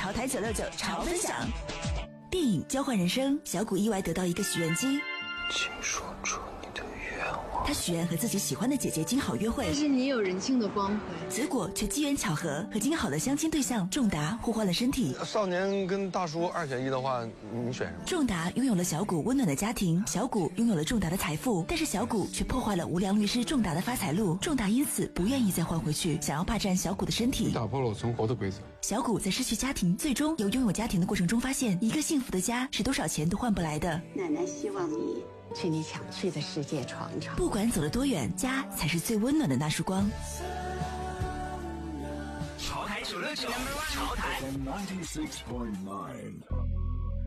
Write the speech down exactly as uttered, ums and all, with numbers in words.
潮台九六九潮分享。电影《交换人生》，小谷意外得到一个许愿机， 请说出你的愿望。 他许愿和自己喜欢的姐姐金好约会， 但是你有人性的光辉， 结果却机缘巧合和金好的相亲对象仲达互换了身体。 少年跟大叔二选一的话，你选什么？ 仲达拥有了小谷温暖的家庭，小谷拥有了仲达的财富，但是小谷却破坏了无良律师仲达的发财路。仲达因此不愿意再换回去，想要霸占小谷的身体， 打破了我存活的规则。 小谷在失去家庭，最终由拥有家庭的过程中发现，一个幸福的家是多少钱都换不来的。 奶奶希望你去你想去的世界闯闯， 不管走得多远，家才是最温暖的那束光。 潮台九六九，潮台。